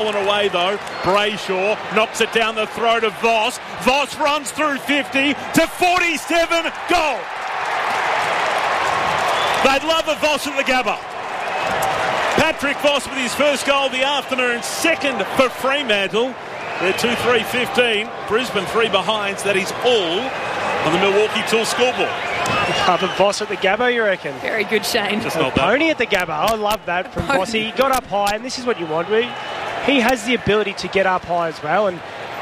Away though, Brayshaw knocks it down the throat of Voss. Voss runs through 50 to 47, goal! They'd love a Voss at the Gabba. Patrick Voss with his first goal of the afternoon, second for Fremantle. They're 2-3-15, Brisbane 3 behinds. That is all on the Milwaukee Tool scoreboard. Love a Voss at the Gabba, you reckon? Very good, Shane. Just not Pony at the Gabba. I love that from Voss. He got up high, and this is what you want. He has the ability to get up high as well, and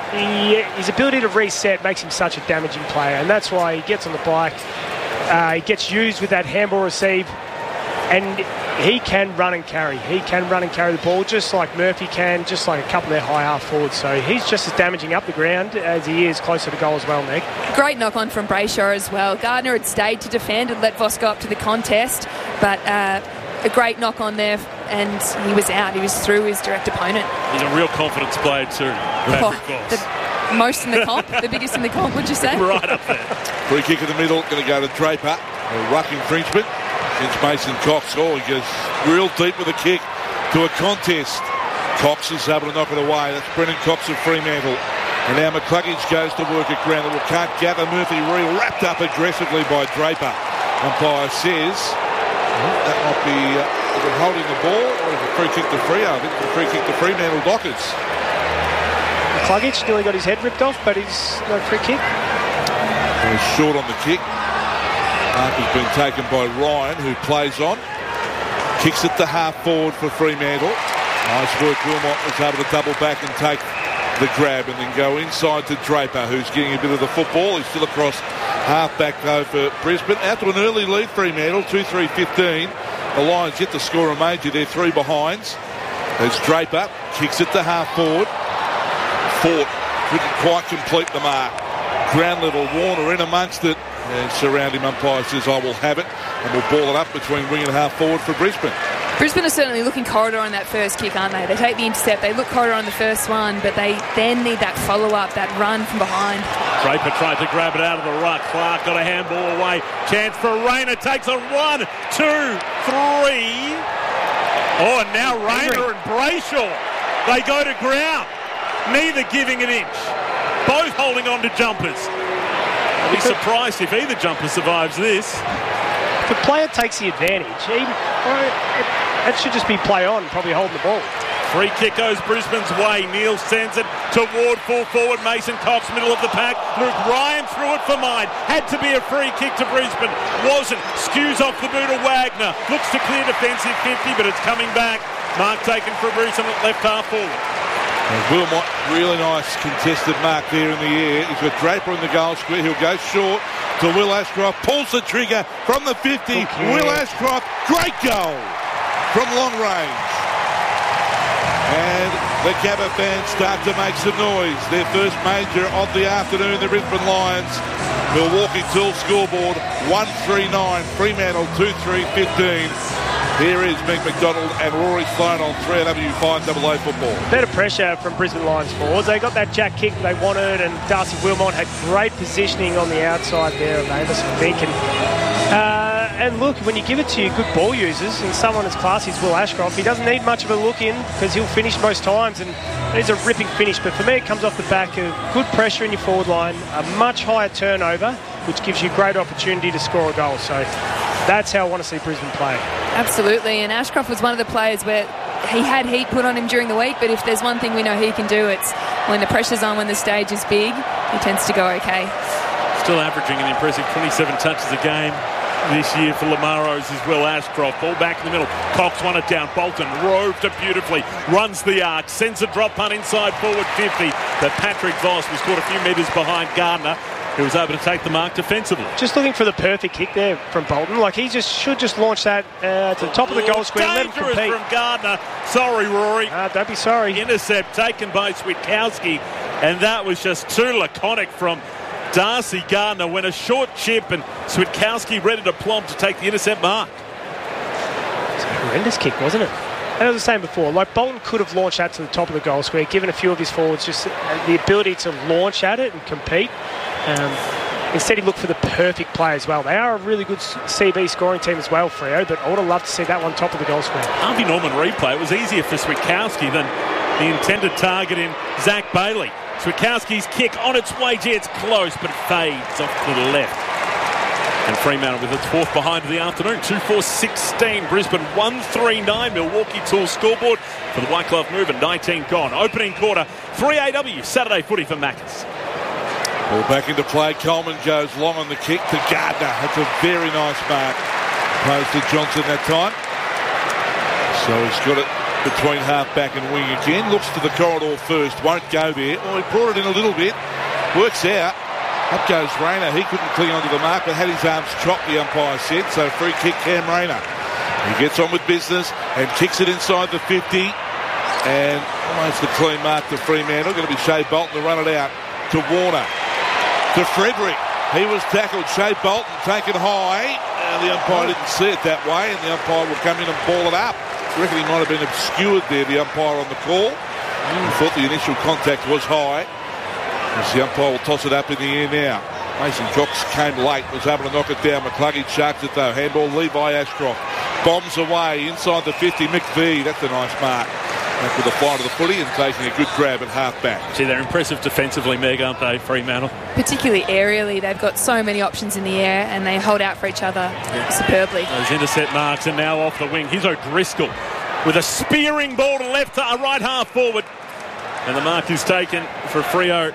his ability to reset makes him such a damaging player, and that's why he gets on the bike. He gets used with that handball receive, and he can run and carry. He can run and carry the ball just like Murphy can, just like a couple of their high half forwards. So he's just as damaging up the ground as he is closer to goal as well, Nick. Great knock on from Brayshaw as well. Gardner had stayed to defend and let Voss go up to the contest, but a great knock on there, and he was out. He was through his direct opponent. He's a real confidence player too, Patrick Voss. The most in the comp, the biggest in the comp, would you say? Right up there. Free kick in the middle, going to go to Draper. A ruck infringement against Mason Cox. Oh, he goes real deep with a kick to a contest. Cox is able to knock it away. That's Brennan Cox of Fremantle. And now McCluggage goes to work at ground level. Can't gather. Murphy wrapped up aggressively by Draper. Umpire says that might be either holding the ball or is it a free kick to Freo. I think it's a free kick to Fremantle Dockers. McCluggage nearly got his head ripped off, but he's no free kick. He's short on the kick. Mark has been taken by Ryan, who plays on. Kicks it to half forward for Fremantle. Nice work. Wilmot was able to double back and take the grab and then go inside to Draper, who's getting a bit of the football. He's still across half back though for Brisbane. Out to an early lead, Fremantle, 2-3-15. The Lions yet to score a major. They're 3 behinds. As Draper kicks it to half forward. Fort couldn't quite complete the mark. Ground level, Warner in amongst it. And surrounding umpire says, I will have it. And we'll ball it up between wing and half forward for Brisbane. Brisbane are certainly looking corridor on that first kick, aren't they? They take the intercept, they look corridor on the first one, but they then need that follow-up, that run from behind. Draper tried to grab it out of the ruck. Clark got a handball away. Chance for Rayner. Takes a 1, 2, 3. Oh, and now Rayner and Brayshaw. They go to ground. Neither giving an inch. Both holding on to jumpers. I'll be surprised if either jumper survives this. If the player takes the advantage, that should just be play on, probably holding the ball. Free kick goes Brisbane's way. Neil sends it toward full forward. Mason Cox, middle of the pack. Luke Ryan threw it for mine. Had to be a free kick to Brisbane. Wasn't. Skews off the boot of Wagner. Looks to clear defensive 50, but it's coming back. Mark taken for Brisbane at left half forward. Wilmot, really nice contested mark there in the air. He's got Draper in the goal square. He'll go short to Will Ashcroft. Pulls the trigger from the 50. Will Ashcroft, great goal from long range. And the Gabba fans start to make some noise. Their first major of the afternoon, the Brisbane Lions. Milwaukee Tool scoreboard, 1-3-9. Fremantle, 2-3-15. Here is Mick McDonald and Rory Sloane on 3AW 5AA football. Better pressure from Brisbane Lions forwards. They got that jack kick they wanted, and Darcy Wilmot had great positioning on the outside there of Avis, I think. And look, when you give it to your good ball users and someone as classy as Will Ashcroft, he doesn't need much of a look in because he'll finish most times, and it is a ripping finish. But for me, it comes off the back of good pressure in your forward line, a much higher turnover, which gives you great opportunity to score a goal. So that's how I want to see Brisbane play. Absolutely, and Ashcroft was one of the players where he had heat put on him during the week, but if there's one thing we know he can do, it's when the pressure's on, when the stage is big, he tends to go okay. Still averaging an impressive 27 touches a game this year for Lamaros as well. Ashcroft, ball back in the middle. Cox won it down. Bolton roved it beautifully. Runs the arc. Sends a drop punt inside forward 50. But Patrick Voss was caught a few metres behind Gardner, who was able to take the mark defensively. Just looking for the perfect kick there from Bolton. Like, he should just launch that to the top of the goal square and let him compete. From Gardner. Sorry, Rory. Don't be sorry. Intercept taken by Switkowski, and that was just too laconic from Darcy Gardner when a short chip and Switkowski ready to plumb to take the intercept mark. It's a horrendous kick, wasn't it? And as I was saying before, like, Bolton could have launched that to the top of the goal square, given a few of his forwards just the ability to launch at it and compete. Instead, he looked for the perfect play as well. They are a really good CB scoring team as well, Freo, but I would have loved to see that one top of the goal square. Harvey Norman replay. It was easier for Switkowski than the intended target in Zach Bailey. Switkowski's kick on its way. Gee, it's close, but it fades off to the left. And Fremantle with its fourth behind of the afternoon. 2-4-16. Brisbane 1-3-9. Milwaukee Tools scoreboard for the White Glove move and 19 gone. Opening quarter, 3AW. Saturday footy for Maccas. Ball back into play. Coleman goes long on the kick to Gardner. That's a very nice mark. Opposed to Johnson that time. So he's got it between half-back and wing again. Looks to the corridor first. Won't go there. Oh, he brought it in a little bit. Works out. Up goes Rayner. He couldn't cling onto the mark, but had his arms chopped, the umpire said. So free kick, Cam Rayner. He gets on with business and kicks it inside the 50. And almost a clean mark to Fremantle. Going to be Shea Bolton to run it out to Warner. To Frederick. He was tackled. Shea Bolton taken high. The umpire didn't see it that way, and the umpire will come in and ball it up. I reckon he might have been obscured there, the umpire on the call. He thought the initial contact was high. As the umpire will toss it up in the air now. Mason Cox came late, was able to knock it down. McCluggage sharks it though. Handball Levi Ashcroft. Bombs away inside the 50. McVee, that's a nice mark. Back with the fly to the footy and taking a good grab at half-back. Gee, they're impressive defensively, Meg, aren't they, Fremantle? Particularly aerially, they've got so many options in the air and they hold out for each other superbly. Those intercept marks are now off the wing. Here's O'Driscoll with a spearing ball to right half forward. And the mark is taken for Freo.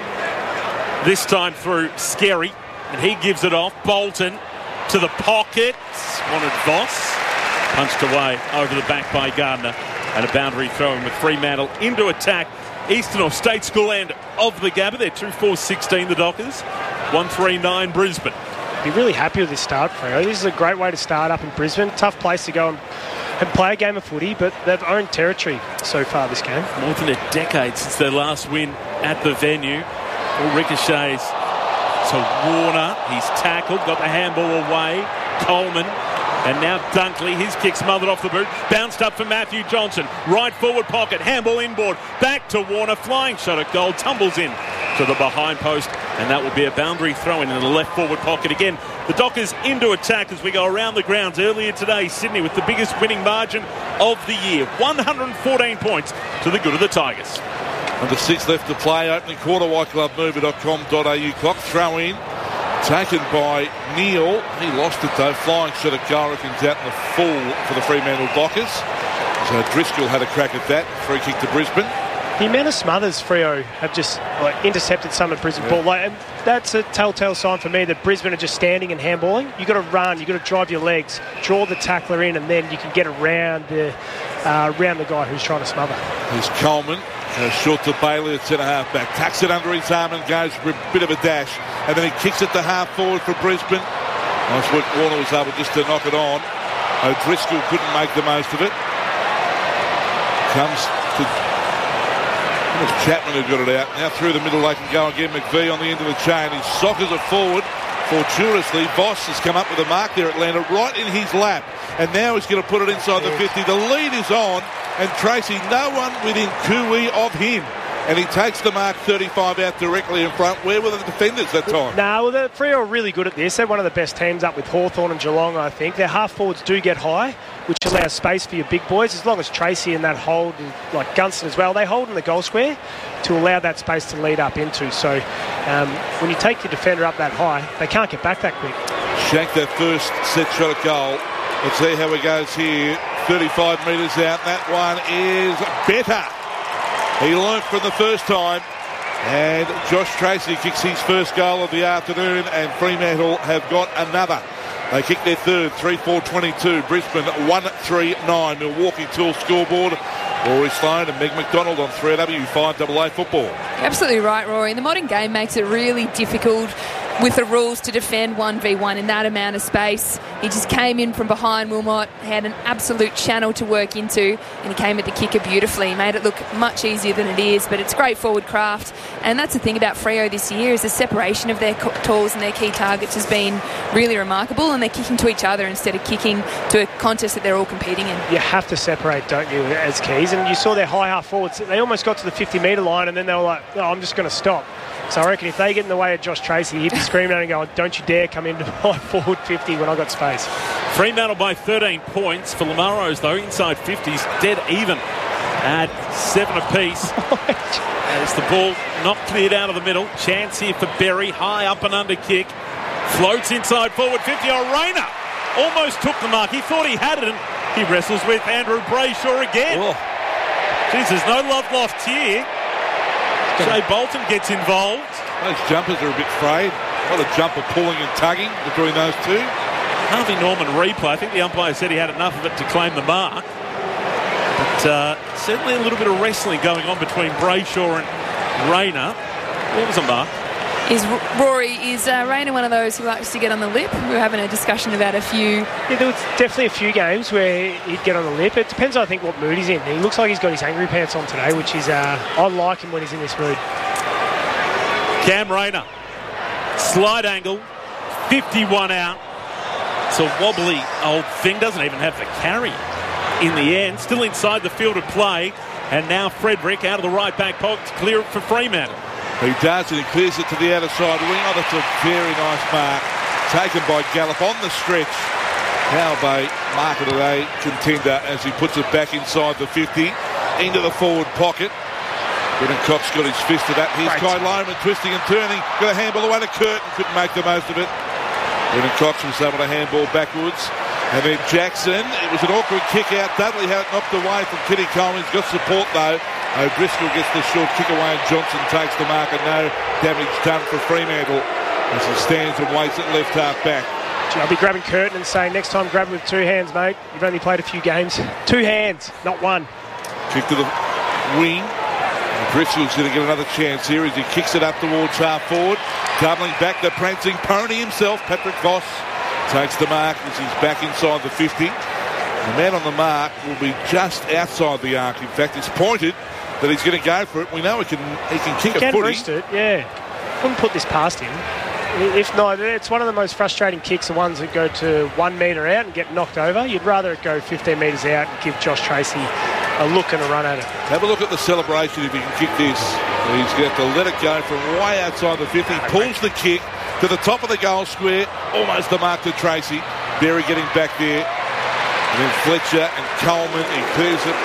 This time through Skerry, and he gives it off. Bolton to the pocket. Wanted Voss. Punched away over the back by Gardner. And a boundary throw in with Fremantle into attack. Eastern or State School end of the Gabba. They're 2-4-16, the Dockers. 1-3-9 Brisbane. Be really happy with this start, Freo. This is a great way to start up in Brisbane. Tough place to go and play a game of footy, but they've owned territory so far this game. More than a decade since their last win at the venue. All ricochets to Warner. He's tackled, got the handball away. Coleman. And now Dunkley, his kick smothered off the boot. Bounced up for Matthew Johnson. Right forward pocket, handball inboard. Back to Warner, flying shot at goal. Tumbles in to the behind post. And that will be a boundary throw-in the left forward pocket again. The Dockers into attack as we go around the grounds. Earlier today, Sydney with the biggest winning margin of the year. 114 points to the good of the Tigers. Under 6 left to play. Opening quarter, whiteglovemover.com.au. Clock throw in. Taken by Neal. He lost it though. Flying shot at goal. Reckons out in the full for the Fremantle Dockers. So Driscoll had a crack at that. Free kick to Brisbane. The amount of smothers Freo have just intercepted some of Brisbane ball. That's a telltale sign for me that Brisbane are just standing and handballing. You've got to run, you've got to drive your legs, draw the tackler in, and then you can get around the guy who's trying to smother. Here's Coleman. Short to Bailey at centre half back. Tucks it under his arm and goes for a bit of a dash. And then he kicks it to half forward for Brisbane. Nice work. Warner was able just to knock it on. O'Driscoll couldn't make the most of it. Comes to Chapman who got it out. Now through the middle they can go again. McVee on the end of the chain. He soccers it forward. Fortuitously, Voss has come up with a mark there at Atlanta right in his lap. And now he's going to put it inside the 50. The lead is on. And Tracy, no one within cooey of him. And he takes the mark 35 out directly in front. Where were the defenders that time? No, the Freo are really good at this. They're one of the best teams up with Hawthorn and Geelong, I think. Their half forwards do get high, which allows space for your big boys. As long as Tracy and that hold, and like Gunston as well, they hold in the goal square to allow that space to lead up into. So when you take your defender up that high, they can't get back that quick. Shank that first set shot at goal. Let's see how it goes here. 35 metres out. That one is better. He learnt from the first time. And Josh Tracy kicks his first goal of the afternoon, and Fremantle have got another. They kick their third, 3-4-22. Brisbane 1-3-9. Milwaukee Tools scoreboard. Rory Sloane and Meg McDonald on 3AW 5AA football. Absolutely right, Rory. The modern game makes it really difficult with the rules to defend 1v1 in that amount of space. He just came in from behind Wilmot, had an absolute channel to work into, and he came at the kicker beautifully. He made it look much easier than it is, but it's great forward craft. And that's the thing about Freo this year, is the separation of their tools and their key targets has been really remarkable, and they're kicking to each other instead of kicking to a contest that they're all competing in. You have to separate, don't you, as keys? And you saw their high half forwards. They almost got to the 50-metre line, and then they were like, oh, I'm just going to stop. So I reckon if they get in the way of Josh Tracy, he'd be screaming out and going, don't you dare come into my forward 50 when I got space. Fremantle by 13 points. For Lamaros, though, inside 50s, dead even Add 7 apiece. As the ball not cleared out of the middle. Chance here for Berry. High up and under kick. Floats inside forward 50. Rayner almost took the mark. He thought he had it, and he wrestles with Andrew Brayshaw again. Oh. Jeez, there's no love lost here. Jay Bolton gets involved. Those jumpers are a bit frayed. A lot of jumper pulling and tugging between those two. Harvey Norman replay. I think the umpire said he had enough of it to claim the mark. But certainly a little bit of wrestling going on between Brayshaw and Rayner. What was a mark? Is Rayner one of those who likes to get on the lip? We were having a discussion about a few. Yeah, there was definitely a few games where he'd get on the lip. It depends, I think, what mood he's in. He looks like he's got his angry pants on today, which is I like him when he's in this mood. Cam Rayner. Slide angle. 51 out. It's a wobbly old thing. Doesn't even have the carry in the end. Still inside the field of play. And now Frederick out of the right back pocket to clear it for Fremantle. He does, and he clears it to the outer side wing. Oh, that's a very nice mark. Taken by Gallup on the stretch. Power Bay, mark of the day contender as he puts it back inside the 50. Into the forward pocket. Brennan Cox got his fist to that. Here's Kai Loman twisting and turning. Got a handball away to Curtin. Couldn't make the most of it. Brennan Cox was able to handball backwards. And then Jackson. It was an awkward kick out. Dudley had it knocked away from Kitty Coleman. He's got support though. O'Driscoll gets the short kick away and Johnson takes the mark, and no damage done for Fremantle as he stands and waits at left half back. I'll be grabbing Curtin and saying, next time grab with 2 hands, mate. You've only played a few games. 2 hands, not 1. Kick to the wing. O'Driscoll's going to get another chance here as he kicks it up towards half forward. Doubling back the prancing pony himself, Patrick Voss, takes the mark as he's back inside the 50. The man on the mark will be just outside the arc. In fact, it's pointed that he's going to go for it. We know he can kick a footy. Roost it, yeah. Wouldn't put this past him. If not, it's one of the most frustrating kicks, the ones that go to 1 metre out and get knocked over. You'd rather it go 15 metres out and give Josh Tracy a look and a run at it. Have a look at the celebration if he can kick this. He's going to have to let it go from way outside the 50. Pulls the kick to the top of the goal square. Almost the mark to Tracy. Berry getting back there. And then Fletcher and Coleman. He clears it.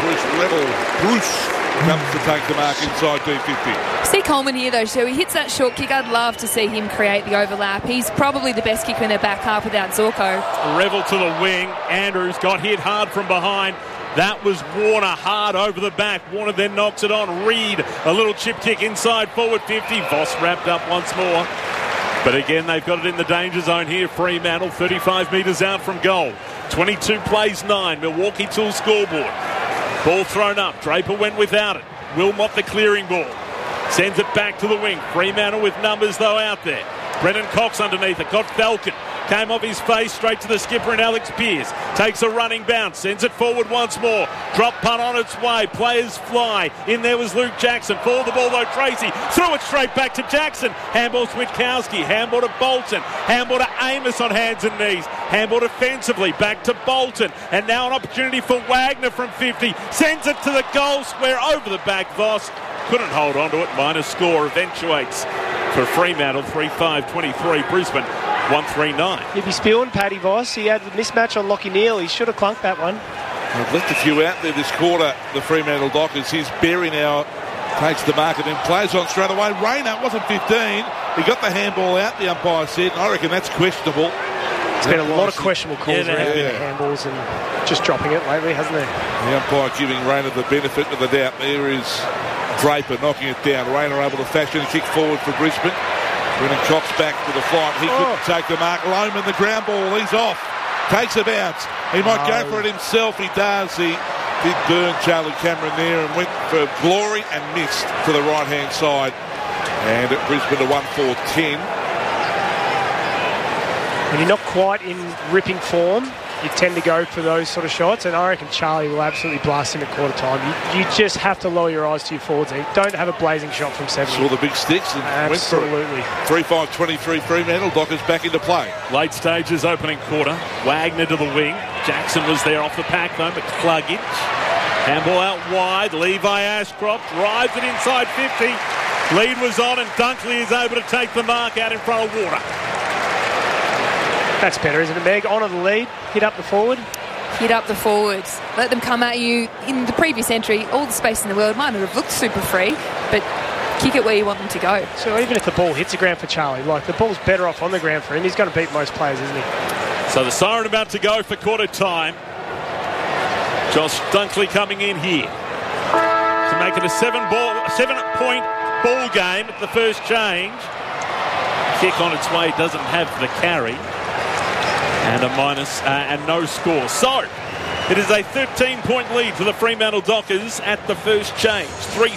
Bruce comes to take the mark inside D50. See Coleman here though, so he hits that short kick. I'd love to see him create the overlap. He's probably the best kicker in their back half without Zorko. Revel to the wing. Andrews got hit hard from behind. That was Warner hard over the back. Warner then knocks it on. Reed, a little chip kick inside forward 50. Voss wrapped up once more. But again, they've got it in the danger zone here. Fremantle 35 metres out from goal. 22 plays 9. Milwaukee Tool scoreboard. Ball thrown up. Draper went without it. Wilmot the clearing ball. Sends it back to the wing. Fremantle with numbers though out there. Brennan Cox underneath it. Got Falcon. Came off his face straight to the skipper and Alex Pearce. Takes a running bounce. Sends it forward once more. Drop punt on its way. Players fly. In there was Luke Jackson. For the ball though Tracy. Threw it straight back to Jackson. Handball to Witkowski. Handball to Bolton. Handball to Amos on hands and knees. Handball defensively. Back to Bolton. And now an opportunity for Wagner from 50. Sends it to the goal square over the back. Voss couldn't hold on to it. Minus score eventuates for Fremantle. 3-5-23. Brisbane 1-3-9. He'd be spewing Paddy Voss. He had the mismatch on Lockie Neal. He should have clunked that one. They've left a few out there this quarter, the Fremantle Dockers. Here's Berry now, takes the mark and then plays on straight away. Rayner wasn't 15. He got the handball out, the umpire said. I reckon that's questionable. There's been a lot of questionable calls around handballs and just dropping it lately, hasn't there? The umpire giving Rayner the benefit of the doubt. There is Draper knocking it down. Rayner able to fashion a kick forward for Brisbane. Brennan Cox back with a flight. He couldn't take the mark. Loman, the ground ball. He's off. Takes a bounce. He might go for it himself. He does. He did burn Charlie Cameron there and went for glory and missed to the right-hand side. And at Brisbane to 1-4-10. When you're not quite in ripping form, you tend to go for those sort of shots, and I reckon Charlie will absolutely blast him at quarter time. You just have to lower your eyes to your forwards. You don't have a blazing shot from 70. Saw the big sticks and absolutely. Went for it. 3-5-23 Fremantle. Dockers back into play. Late stages, opening quarter. Wagner to the wing. Jackson was there off the pack though. McCluggage. Handball out wide. Levi Ashcroft drives it inside 50. Lead was on and Dunkley is able to take the mark out in front of Water. That's better, isn't it, Meg? Honour the lead, hit up the forward. hit up the forwards. Let them come at you. In the previous entry, all the space in the world might not have looked super free, but kick it where you want them to go. So even if the ball hits the ground for Charlie, like the ball's better off on the ground for him, he's going to beat most players, isn't he? So the siren about to go for quarter time. Josh Dunkley coming in here to make it a 7-point ball game at the first change. Kick on its way, doesn't have the carry, and a minus and no score. So it is a 13-point lead for the Fremantle Dockers at the first change.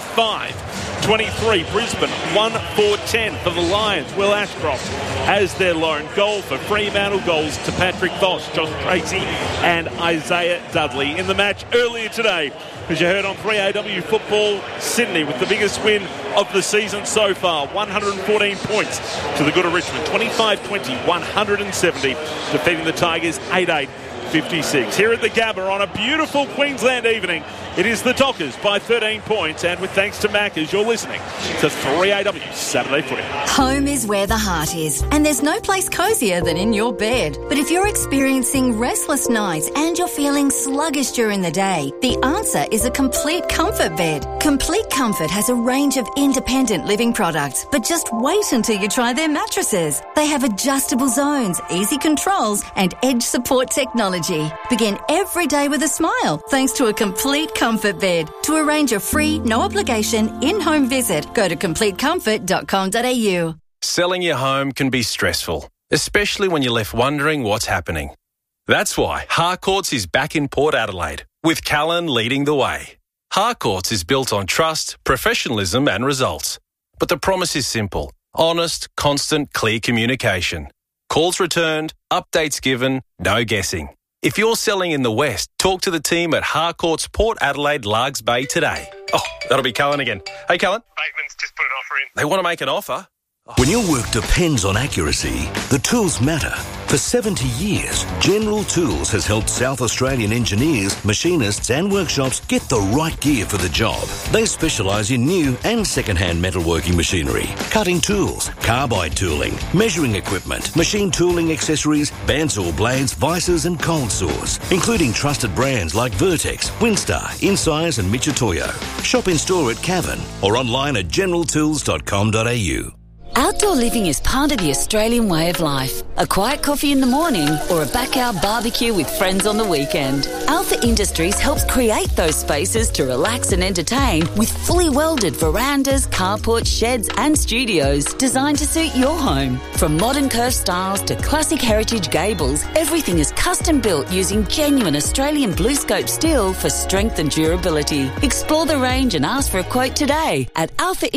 3-5-23 Brisbane, 1-4-10 for the Lions. Will Ashcroft has their lone goal for Fremantle. Goals to Patrick Voss, Josh Tracy and Isaiah Dudley. In the match earlier today, as you heard on 3AW Football, Sydney with the biggest win of the season so far, 114 points to the good of Richmond, 25-20, 170, defeating the Tigers 8-8-56. Here at the Gabba on a beautiful Queensland evening, it is the Dockers by 13 points, and with thanks to Macca's, you're listening to 3AW Saturday Footy. Home is where the heart is, and there's no place cosier than in your bed. But if you're experiencing restless nights and you're feeling sluggish during the day, the answer is a Complete Comfort bed. Complete Comfort has a range of independent living products, but just wait until you try their mattresses. They have adjustable zones, easy controls, and edge support technology. Begin every day with a smile thanks to a Complete Comfort bed. To arrange a free, no-obligation, in-home visit, go to CompleteComfort.com.au. Selling your home can be stressful, especially when you're left wondering what's happening. That's why Harcourts is back in Port Adelaide, with Callan leading the way. Harcourts is built on trust, professionalism and results. But the promise is simple: honest, constant, clear communication. Calls returned, updates given, no guessing. If you're selling in the West, talk to the team at Harcourts Port Adelaide Largs Bay today. Oh, that'll be Callan again. Hey, Callan. Bateman's just put an offer in. They want to make an offer. When your work depends on accuracy, the tools matter. For 70 years, General Tools has helped South Australian engineers, machinists and workshops get the right gear for the job. They specialise in new and second-hand metalworking machinery, cutting tools, carbide tooling, measuring equipment, machine tooling accessories, bandsaw blades, vices and cold saws, including trusted brands like Vertex, Winstar, Insize and Michitoyo. Shop in store at Cavan or online at generaltools.com.au. Outdoor living is part of the Australian way of life. A quiet coffee in the morning or a backyard barbecue with friends on the weekend. Alpha Industries helps create those spaces to relax and entertain with fully welded verandas, carports, sheds and studios designed to suit your home. From modern curved styles to classic heritage gables, everything is custom built using genuine Australian BlueScope steel for strength and durability. Explore the range and ask for a quote today at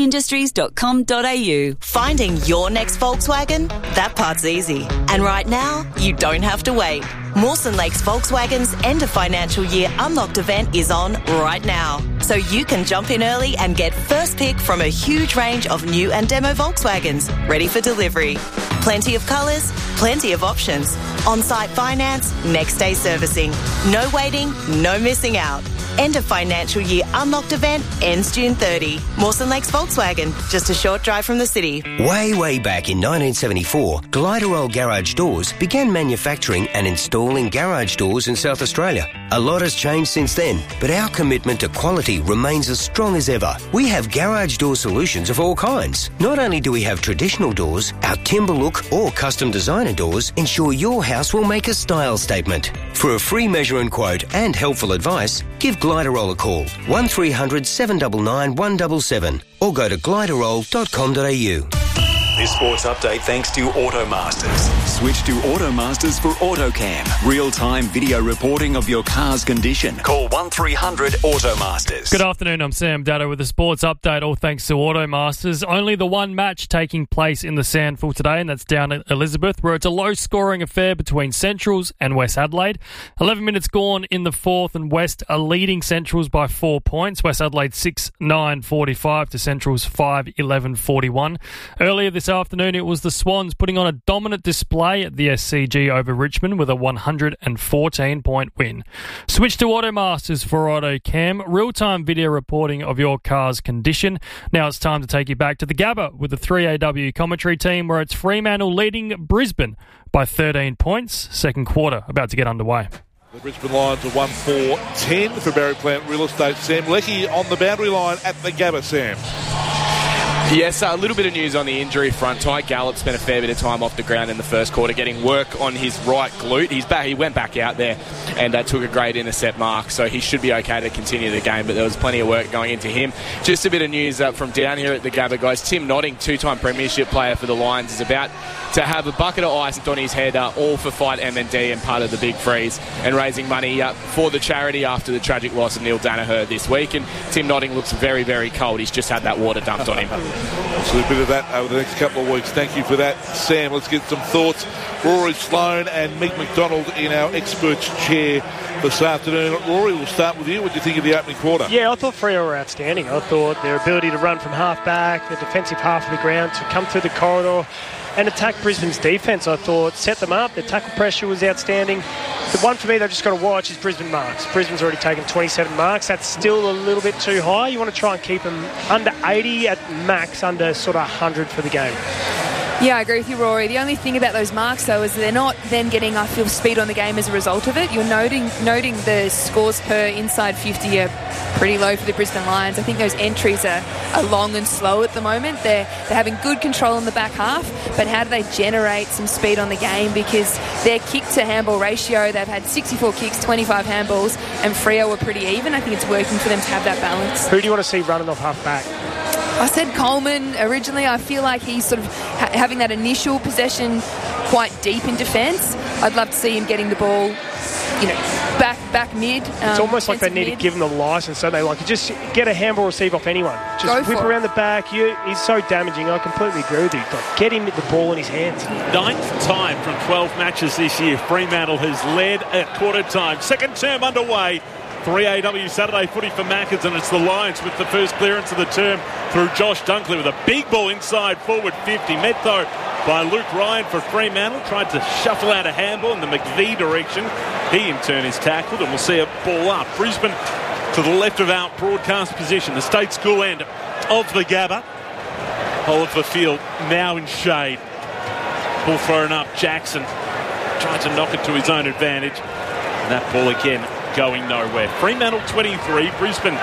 alphaindustries.com.au. Finding your next Volkswagen? That part's easy. And right now, you don't have to wait. Mawson Lakes Volkswagen's end of financial year unlocked event is on right now. So you can jump in early and get first pick from a huge range of new and demo Volkswagens ready for delivery. Plenty of colours, plenty of options. On-site finance, next day servicing. No waiting, no missing out. End of financial year unlocked event ends June 30. Mawson Lakes Volkswagen, just a short drive from the city. Way back in 1974, Gliderol Garage Doors began manufacturing and installing garage doors in South Australia. A lot has changed since then, but our commitment to quality remains as strong as ever. We have garage door solutions of all kinds. Not only do we have traditional doors, our timber look or custom designer doors ensure your house will make a style statement. For a free measure and quote and helpful advice, give Gliderol a call, 1300 799 177 or go to gliderol.com.au. This sports update thanks to Automasters. Switch to Automasters for AutoCam. Real-time video reporting of your car's condition. Call 1300 Automasters. Good afternoon, I'm Sam Dado with the sports update, all thanks to Automasters. Only the one match taking place in the Sandful today, and that's down at Elizabeth, where it's a low-scoring affair between Centrals and West Adelaide. 11 minutes gone in the fourth, and West are leading Centrals by 4 points. West Adelaide 6-9-45 to Centrals 5-11-41. Earlier this afternoon, it was the Swans putting on a dominant display at the SCG over Richmond with a 114-point win. Switch to Automasters for AutoCam, real-time video reporting of your car's condition. Now it's time to take you back to the Gabba with the 3AW commentary team, where it's Fremantle leading Brisbane by 13 points. Second quarter about to get underway. The Brisbane Lions are 1-4-10 for Barry Plant Real Estate. Sam Leckie on the boundary line at the Gabba, Sam. Yes, a little bit of news on the injury front. Ty Gallup spent a fair bit of time off the ground in the first quarter getting work on his right glute. He's back. He went back out there and took a great intercept mark, so he should be okay to continue the game, but there was plenty of work going into him. Just a bit of news from down here at the Gabba, guys. Tim Notting, two-time premiership player for the Lions, is about to have a bucket of ice on his head, all for Fight MND and part of the Big Freeze, and raising money for the charity after the tragic loss of Neil Danaher this week. And Tim Notting looks very, very cold. He's just had that water dumped on him. So a bit of that over the next couple of weeks. Thank you for that, Sam. Let's get some thoughts. Rory Sloane and Mick McDonald in our experts chair this afternoon. Rory, we'll start with you. What do you think of the opening quarter? Yeah, I thought Freo were outstanding. I thought their ability to run from half back, the defensive half of the ground, to come through the corridor and attack Brisbane's defence, I thought, set them up. The tackle pressure was outstanding. The one for me they've just got to watch is Brisbane marks. Brisbane's already taken 27 marks. That's still a little bit too high. You want to try and keep them under 80 at max, under sort of 100 for the game. Yeah, I agree with you, Rory. The only thing about those marks, though, is they're not then getting, I feel, speed on the game as a result of it. You're noting the scores per inside 50 are pretty low for the Brisbane Lions. I think those entries are long and slow at the moment. They're having good control in the back half, but how do they generate some speed on the game? Because their kick-to-handball ratio, they've had 64 kicks, 25 handballs, and Freo were pretty even. I think it's working for them to have that balance. Who do you want to see running off half-back? I said Coleman originally. I feel like he's sort of having that initial possession quite deep in defence. I'd love to see him getting the ball, back mid. It's almost like they need to give him the licence, don't they? Like, just get a handball receive off anyone. Just whip around the back. He's so damaging. I completely agree with you. Like, get him the ball in his hands. 9th time from 12 matches this year. Fremantle has led at quarter time. Second term underway. 3AW Saturday footy for Maccas, and it's the Lions with the first clearance of the term through Josh Dunkley with a big ball inside forward 50. Met though by Luke Ryan for Fremantle. Tried to shuffle out a handball in the McVie direction. He in turn is tackled, and we'll see a ball up. Brisbane to the left of our broadcast position, the State School end of the Gabba. Whole of the field now in shade. Ball thrown up. Jackson tried to knock it to his own advantage, and that ball again going nowhere. Fremantle 23, Brisbane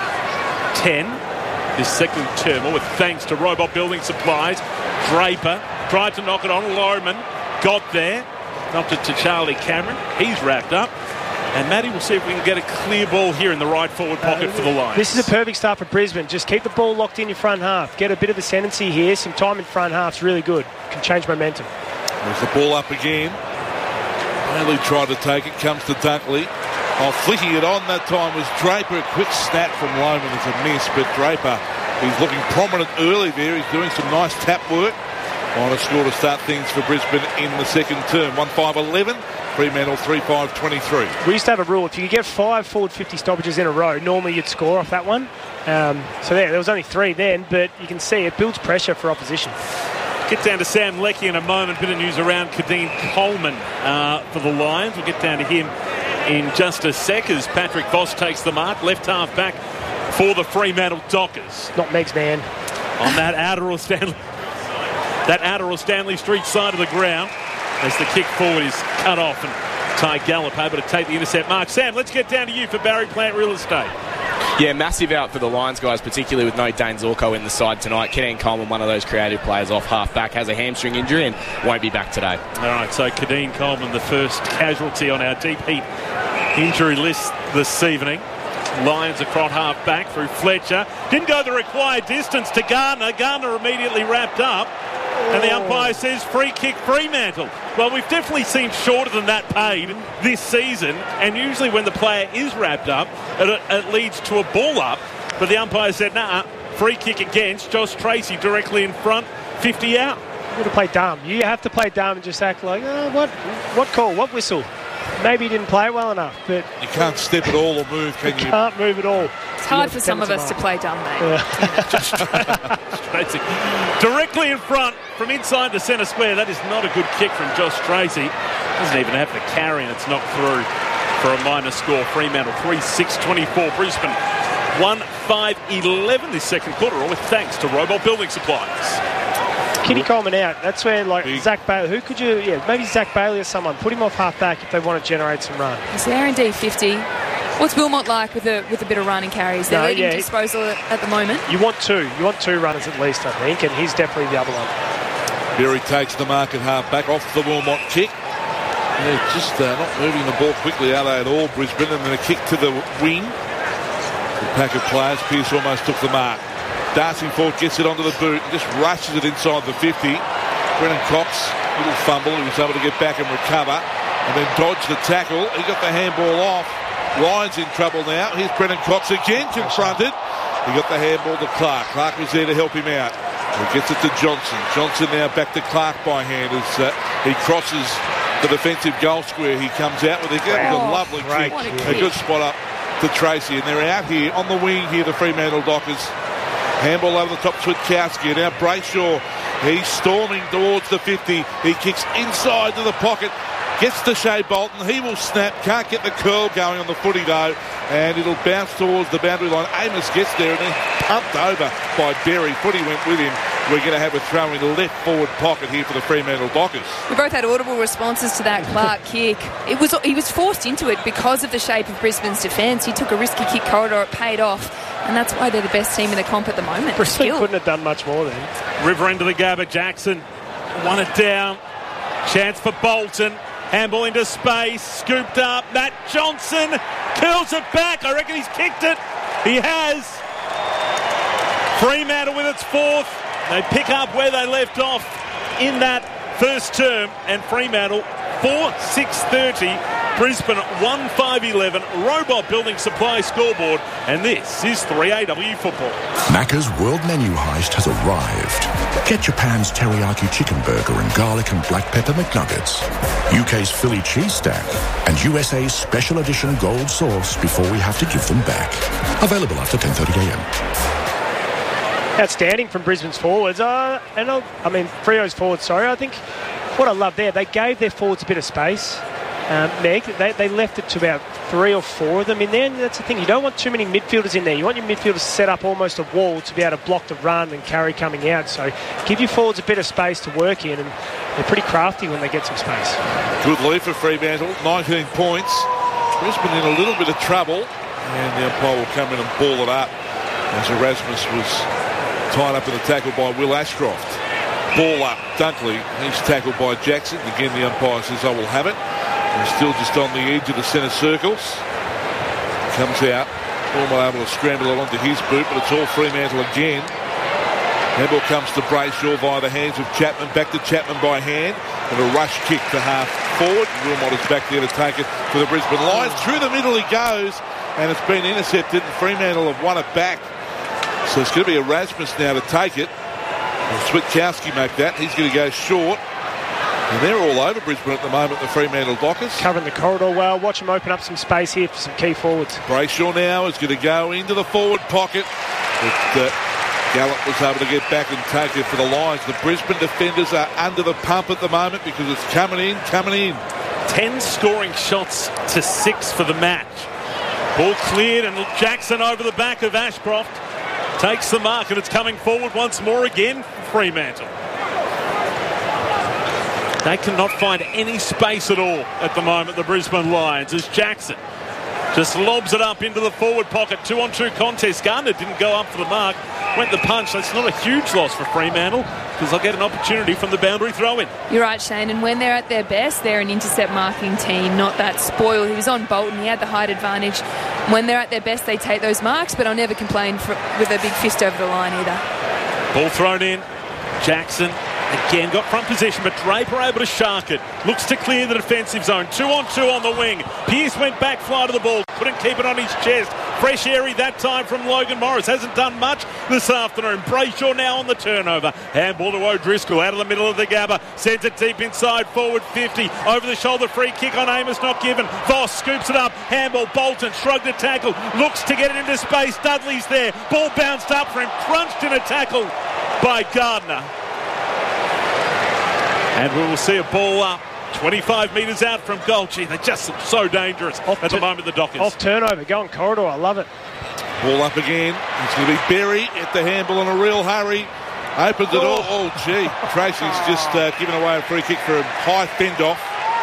10. This second term, with thanks to Robot Building Supplies. Draper tried to knock it on. Lowman got there, knocked it to Charlie Cameron. He's wrapped up. And Matty, we'll see if we can get a clear ball here in the right forward pocket for the Lions. This is a perfect start for Brisbane. Just keep the ball locked in your front half. Get a bit of ascendancy here. Some time in front half's really good. Can change momentum. There's the ball up again. Bailey tried to take it. Comes to Dunkley. Flicking it on that time was Draper. A quick snap from Loman. It's a miss, but Draper, he's looking prominent early there. He's doing some nice tap work. On a score to start things for Brisbane in the second term. 1-5-11. Fremantle 3-5-23. We used to have a rule. If you could get 5 forward 50 stoppages in a row, normally you'd score off that one. So there was only 3 then, but you can see it builds pressure for opposition. Get down to Sam Leckie in a moment. Bit of news around Kadeen Coleman for the Lions. We'll get down to him in just a sec as Patrick Voss takes the mark. Left half back for the Fremantle Dockers. Not Megs, man. On that outer or Stanley Street side of the ground as the kick forward is cut off and Ty Gallup able to take the intercept mark. Sam, let's get down to you for Barry Plant Real Estate. Yeah, massive out for the Lions, guys, particularly with no Dane Zorko in the side tonight. Kadeen Coleman, one of those creative players off half-back, has a hamstring injury and won't be back today. All right, so Kadeen Coleman, the first casualty on our deep heat injury list this evening. Lions across half-back through Fletcher. Didn't go the required distance to Gardner. Gardner immediately wrapped up. And the umpire says free kick Fremantle. Well, we've definitely seen shorter than that paid this season. And usually when the player is wrapped up, it leads to a ball up. But the umpire said, nah, free kick against Josh Tracy directly in front, 50 out. You've got to play dumb. You have to play dumb and just act like, what call, what whistle? Maybe he didn't play it well enough, but... You can't step at all or move, can you? You can't move at all. It's hard for some of us to play dumb, mate. Yeah. Directly in front from inside the centre square. That is not a good kick from Josh Tracy. Doesn't even have the carry and it's knocked through for a minor score. Fremantle 3-6-24. Brisbane 1-5-11 this second quarter, all with thanks to Robot Building Supplies. Kitty Coleman out. That's where, like, Zach Bailey. Who could you... Yeah, maybe Zach Bailey or someone. Put him off half-back if they want to generate some run. He's there in D50. What's Wilmot like with a bit of run and carries? They're leading disposal at the moment. You want two. You want two runners at least, I think, and he's definitely the other one. Berry takes the mark at half-back off the Wilmot kick. They're just not moving the ball quickly, are they, at all, Brisbane? And then a kick to the wing. The pack of players. Pearce almost took the mark. Darcy Ford gets it onto the boot and just rushes it inside the 50. Brennan Cox, little fumble. He was able to get back and recover and then dodge the tackle. He got the handball off. Ryan's in trouble now. Here's Brennan Cox again confronted. He got the handball to Clark. Clark was there to help him out. He gets it to Johnson. Johnson now back to Clark by hand as he crosses the defensive goal square. He comes out with a lovely kick. A good spot up to Tracy. And they're out here on the wing here, the Fremantle Dockers. Handball over the top to Switkowski. Now Brayshaw, he's storming towards the 50. He kicks inside to the pocket. Gets to Shea Bolton. He will snap. Can't get the curl going on the footy though. And it'll bounce towards the boundary line. Amos gets there and then pumped over by Berry. Footy went with him. We're going to have a throw in the left forward pocket here for the Fremantle Dockers. We both had audible responses to that Clark kick. He was forced into it because of the shape of Brisbane's defence. He took a risky kick corridor. It paid off. And that's why they're the best team in the comp at the moment. Brisbane couldn't have done much more then. River end of the Gabba. Jackson won it down. Chance for Bolton. Handball into space. Scooped up. Matt Johnson curls it back. I reckon he's kicked it. He has. Fremantle with its fourth. They pick up where they left off in that first term. And Fremantle 4-6-30. Brisbane 1-5-11. Robot Building Supply scoreboard. And this is 3AW football. Macca's World Menu Heist has arrived. Get Japan's teriyaki chicken burger and garlic and black pepper McNuggets, UK's Philly cheese stack, and USA's special edition gold sauce before we have to give them back. Available after 10:30am. Outstanding from Brisbane's forwards. Freo's forwards, sorry. I think what I love there, they gave their forwards a bit of space. Meg, they left it to about 3 or 4 of them in there, and that's the thing, you don't want too many midfielders in there. You want your midfielders set up almost a wall to be able to block the run and carry coming out, so give your forwards a bit of space to work in, and they're pretty crafty when they get some space. Good lead for Fremantle, 19 points. Brisbane in a little bit of trouble, and the umpire will come in and ball it up as Erasmus was tied up in a tackle by Will Ashcroft. Ball up, Dunkley, he's tackled by Jackson. Again, the umpire says, I will have it. He's still just on the edge of the centre circles. Comes out. Ball able to scramble it onto his boot, but it's all Fremantle again. Handball comes to Brayshaw via the hands of Chapman. Back to Chapman by hand. And a rush kick to half forward. Wilmot is back there to take it for the Brisbane Lions. Through the middle he goes. And it's been intercepted. And Fremantle have won it back. So it's going to be Erasmus now to take it. And Switkowski make that. He's going to go short. And they're all over Brisbane at the moment, the Fremantle Dockers. Covering the corridor well. Watch them open up some space here for some key forwards. Brayshaw now is going to go into the forward pocket. But Gallup was able to get back and take it for the Lions. The Brisbane defenders are under the pump at the moment because it's coming in. 10 scoring shots to 6 for the match. Ball cleared and Jackson over the back of Ashcroft. Takes the mark and it's coming forward once more again for Fremantle. They cannot find any space at all at the moment, the Brisbane Lions, as Jackson just lobs it up into the forward pocket. 2-on-2 contest. Gardner didn't go up for the mark. Went the punch. That's not a huge loss for Fremantle because they'll get an opportunity from the boundary throw-in. You're right, Shane. And when they're at their best, they're an intercept marking team, not that spoil. He was on Bolton. He had the height advantage. When they're at their best, they take those marks, but I'll never complain with a big fist over the line either. Ball thrown in. Jackson again got front position, but Draper able to shark it. Looks to clear the defensive zone. 2-on-2 on the wing. Pearce went back, fly to the ball. Couldn't keep it on his chest. Fresh airy that time from Logan Morris. Hasn't done much this afternoon. Brayshaw now on the turnover. Handball to O'Driscoll out of the middle of the Gabba. Sends it deep inside, forward 50. Over the shoulder, free kick on Amos, not given. Voss scoops it up. Handball, Bolton, shrugged a tackle. Looks to get it into space. Dudley's there. Ball bounced up for him. Crunched in a tackle by Gardner. And we will see a ball up 25 metres out from goal. Gee, they just look so dangerous at the moment, the Dockers. Off turnover, going corridor, I love it. Ball up again. It's going to be Berry at the handball in a real hurry. Opens it all. Oh, gee. Tracy's just given away a free kick for a high fend-off.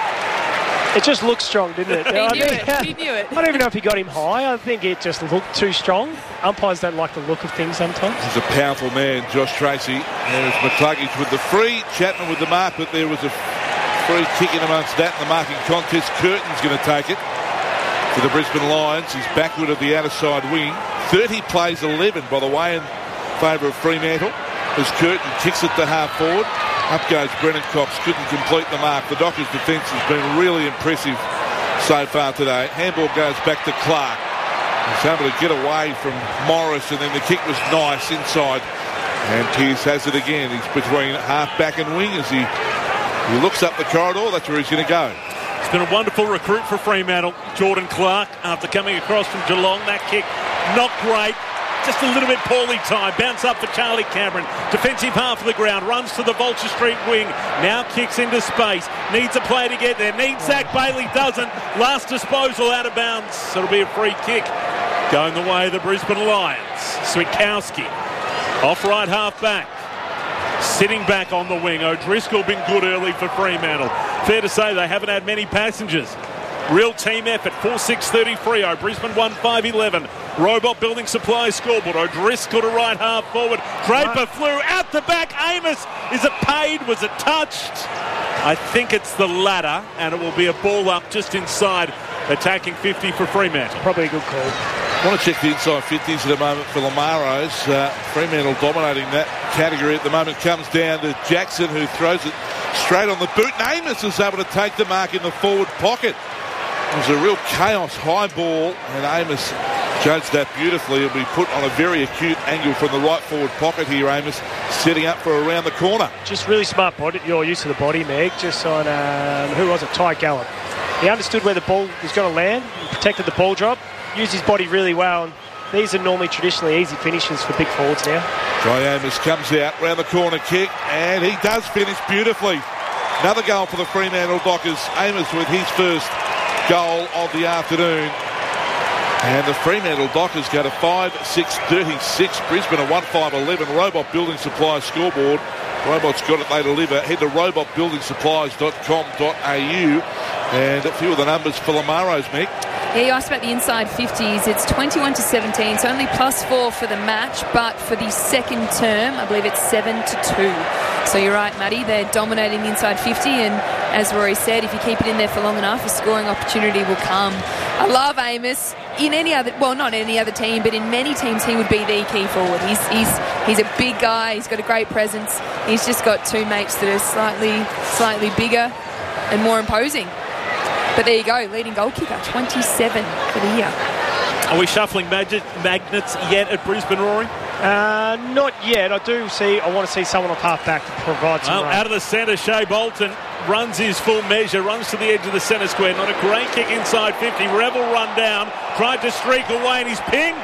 It just looked strong, didn't it? He knew it. I don't even know if he got him high. I think it just looked too strong. Umpires don't like the look of things sometimes. He's a powerful man, Josh Tracy. There's McCluggage with the free. Chapman with the mark, but there was a free kick in amongst that in the marking contest. Curtin's going to take it for the Brisbane Lions. He's backward of the outer side wing. 30 plays 11, by the way, in favour of Fremantle. As Curtin kicks it to half forward. Up goes Brennan Cox, couldn't complete the mark. The Dockers' defence has been really impressive so far today. Handball goes back to Clark. He's able to get away from Morris, and then the kick was nice inside. And Pearce has it again. He's between half-back and wing as he looks up the corridor. That's where he's going to go. It's been a wonderful recruit for Fremantle, Jordan Clark, after coming across from Geelong. That kick, not great. Just a little bit poorly timed. Bounce up for Charlie Cameron. Defensive half of the ground. Runs to the Vulture Street wing. Now kicks into space. Needs a play to get there. Needs Zach Bailey. Doesn't. Last disposal out of bounds. It'll be a free kick. Going the way of the Brisbane Lions. Switkowski. Off right half back. Sitting back on the wing. O'Driscoll been good early for Fremantle. Fair to say they haven't had many passengers. Real team effort. 4-6-30 Freo. Brisbane 1-5-11. Robot Building Supply scoreboard. O'Driscoll to right half forward. Draper flew out the back. Amos. Is it paid? Was it touched? I think it's the latter, and it will be a ball up just inside attacking 50 for Fremantle. Probably a good call. I want to check the inside 50s at the moment for Lamaros. Fremantle dominating that category at the moment. Comes down to Jackson, who throws it straight on the boot. And Amos is able to take the mark in the forward pocket. It was a real chaos high ball, and Amos judged that beautifully. It'll be put on a very acute angle from the right forward pocket here. Amos setting up for around the corner. Just really smart body, your use of the body, Meg. Just on, who was it? Ty Gallup. He understood where the ball was going to land and protected the ball drop. Used his body really well. And these are normally traditionally easy finishes for big forwards now. Ty Amos comes out round the corner kick, and he does finish beautifully. Another goal for the Fremantle Dockers. Amos with his first goal of the afternoon. And the Fremantle Dockers go to 5-6-36. Brisbane a 1-5-11. Robot Building Supply scoreboard. Robot's got it, they deliver. Head to robotbuildingsupplies.com.au. And a few of the numbers for Lamaros, Mick. Yeah, you asked about the inside 50s. It's 21-17, so only +4 for the match, but for the second term, I believe it's 7-2. So you're right, Matty, they're dominating the inside 50, and as Rory said, if you keep it in there for long enough, a scoring opportunity will come. I love Amos. In any other, well, not any other team, but in many teams, he would be the key forward. He's a big guy. He's got a great presence. He's just got two mates that are slightly bigger and more imposing. But there you go, leading goal kicker, 27 for the year. Are we shuffling magnets yet at Brisbane, Rory? Not yet. I want to see someone off half-back to provide some run. Out of the centre, Shea Bolton runs his full measure, runs to the edge of the centre square. Not a great kick inside 50. Revel run down, tried to streak away, and he's pinged.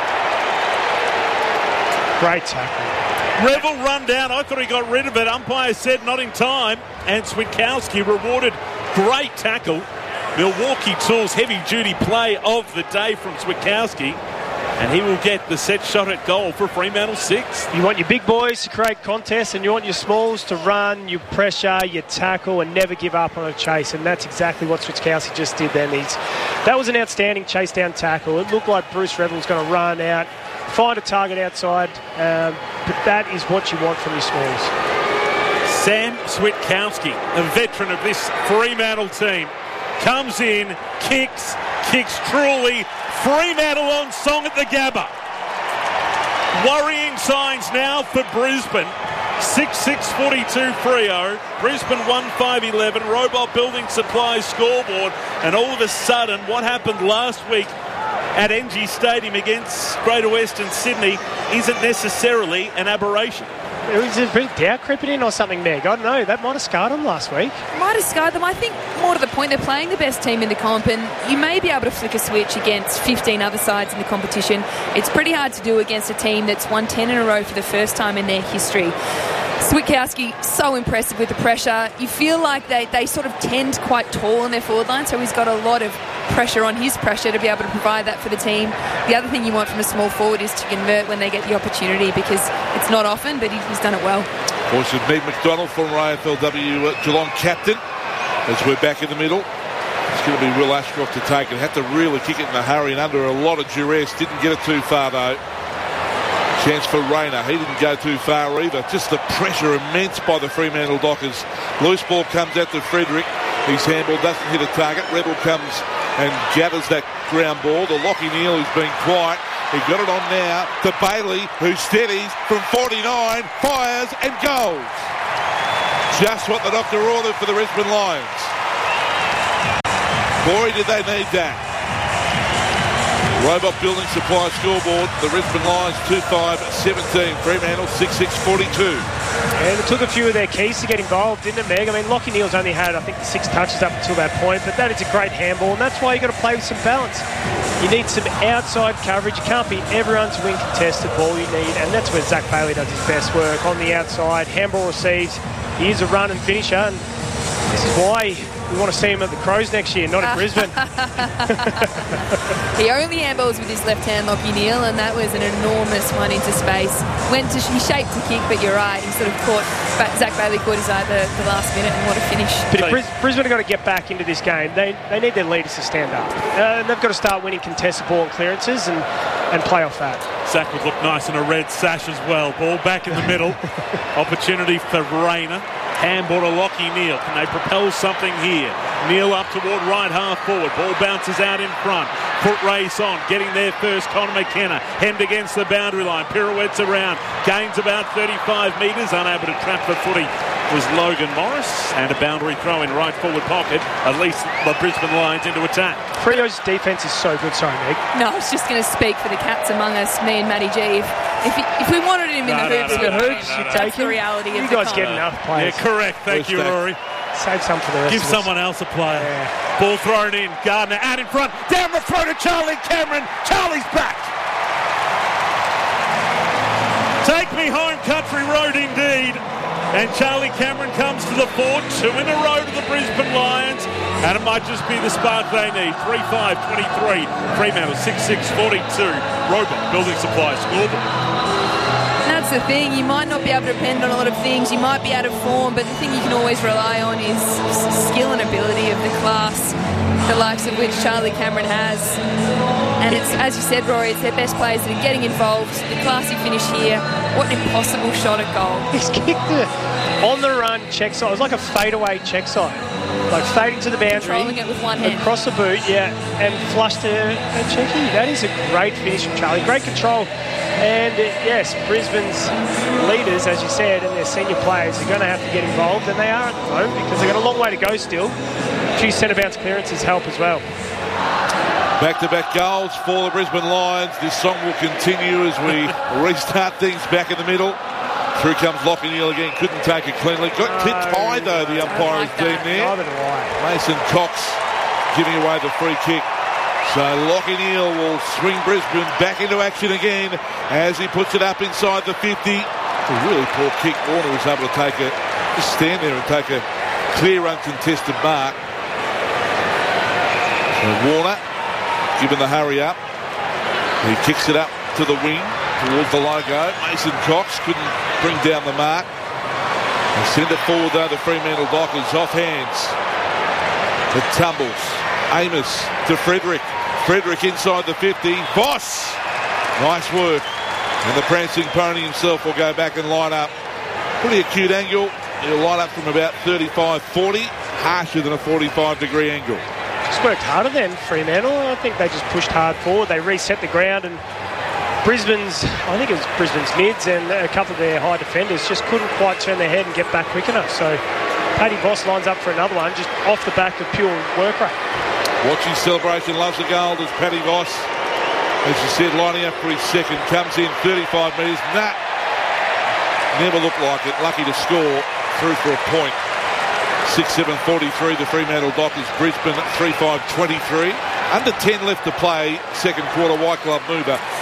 Great tackle. Revel run down. I thought he got rid of it. Umpire said not in time. And Switkowski rewarded. Great tackle. Milwaukee Tools heavy-duty play of the day from Switkowski. And he will get the set shot at goal for Fremantle 6. You want your big boys to create contests, and you want your smalls to run, you pressure, you tackle, and never give up on a chase. And that's exactly what Switkowski just did then. That was an outstanding chase down tackle. It looked like Bruce Revel was going to run out, find a target outside, but that is what you want from your smalls. Sam Switkowski, a veteran of this Fremantle team, comes in, kicks truly. Fremantle on song at the Gabba. Worrying signs now for Brisbane. 6-6-42 Freo. Brisbane 1-5-11. Robot Building Supplies scoreboard. And all of a sudden, what happened last week at NG Stadium against Greater Western Sydney isn't necessarily an aberration. Was it a bit doubt creeping in or something, Meg? I don't know. That might have scarred them last week. Might have scarred them. I think more to the point, they're playing the best team in the comp, and you may be able to flick a switch against 15 other sides in the competition. It's pretty hard to do against a team that's won 10 in a row for the first time in their history. Switkowski, so impressive with the pressure. You feel like they sort of tend quite tall on their forward line, so he's got a lot of pressure on his pressure to be able to provide that for the team. The other thing you want from a small forward is to convert when they get the opportunity, because it's not often, but he's done it well. Of course, it's Meg McDonald, former AFLW Geelong captain, as we're back in the middle. It's going to be Will Ashcroft to take it. Had to really kick it in a hurry and under a lot of duress. Didn't get it too far, though. Chance for Rayner. He didn't go too far either. Just the pressure immense by the Fremantle Dockers. Loose ball comes out to Frederick. His handball doesn't hit a target. Rebel comes and gathers that ground ball. The Lockie Neal, who's been quiet. He got it on now to Bailey, who steadies from 49, fires and goals. Just what the doctor ordered for the Brisbane Lions. Boy, did they need that. Robot Building Supply scoreboard. The Brisbane Lions 2-5-17. Fremantle 6-6-42. And it took a few of their keys to get involved, didn't it, Meg? I mean, Lockie Neal's only had, I think, 6 touches up until that point, but that is a great handball, and that's why you've got to play with some balance. You need some outside coverage. You can't be everyone's win contested ball you need, and that's where Zach Bailey does his best work, on the outside. Handball receives. He is a run and finisher, and this is why we want to see him at the Crows next year, not at Brisbane. He only handballs with his left hand, Lockie Neal, and that was an enormous one into space. He shaped to kick, but you're right, he sort of caught, Zach Bailey caught his eye at the last minute, and what a finish. But if Brisbane have got to get back into this game, they need their leaders to stand up. They've got to start winning contested ball and clearances and play off that. Zach would look nice in a red sash as well. Ball back in the middle. Opportunity for Rayner. Handball to Lockie Neal. Can they propel something here? Neal up toward right half forward. Ball bounces out in front. Foot race on. Getting there first, Connor McKenna. Hemmed against the boundary line. Pirouettes around. Gains about 35 metres. Unable to trap the footy was Logan Morris. And a boundary throw in right forward pocket. At least the Brisbane Lions into attack. Freo's defence is so good. Sorry, Meg. No, I was just going to speak for the cats among us, me and Matty G. If we wanted him in the hoops, you take the reality of you guys get enough players. Yeah, correct. Thank you, Rory. Save some for the rest. Give of someone else a player. Yeah. Ball thrown in. Gardner out in front. Down the throat of Charlie Cameron. Charlie's back. Take me home, country road indeed. And Charlie Cameron comes to the fore. 2 in a row to the Brisbane Lions. And it might just be the spark they need. 3-5-23. Fremantle 6-6-42. Robot Building Supply scoreboard. That's the thing, you might not be able to depend on a lot of things, you might be out of form, but the thing you can always rely on is skill and ability of the class, the likes of which Charlie Cameron has. And it's, as you said, Rory, it's their best players that are getting involved. The classy finish here, what an impossible shot at goal. He's kicked it on the run check side. It was like a fadeaway check side, like fading to the boundary, controlling it with one hand across the boot, and flushed a cheeky. That is a great finish from Charlie, great control. And yes, Brisbane's leaders, as you said, and their senior players are going to have to get involved, and they are at the moment because they've got a long way to go still. A few centre bounce clearances help as well. Back-to-back goals for the Brisbane Lions. This song will continue as we restart things back in the middle. Through comes Lockie Neal again. Couldn't take it cleanly. Got tipped high, though, the umpire has deemed there. Mason Cox giving away the free kick. So Lockie Neal will swing Brisbane back into action again as he puts it up inside the 50. A really poor kick. Warner was able to just stand there and take a clear uncontested mark. So Warner given the hurry up. He kicks it up to the wing towards the logo. Mason Cox couldn't bring down the mark. They send it forward though, the Fremantle Dockers off hands. It tumbles. Amos to Frederick. Frederick inside the 50. Voss! Nice work. And the prancing pony himself will go back and line up. Pretty acute angle. He'll line up from about 35-40. Harsher than a 45-degree angle. Just worked harder than Fremantle. I think they just pushed hard forward. They reset the ground, and Brisbane's mids and a couple of their high defenders just couldn't quite turn their head and get back quick enough. So Paddy Voss lines up for another one just off the back of pure work rate. Watching celebration, loves the goal. There's Paddy Voss, as you said, lining up for his second. Comes in 35 metres. Never looked like it. Lucky to score. Through for a point. 6-7-43. The Fremantle Dockers. Brisbane 3-5-23. Under 10 left to play. Second quarter. White glove mover.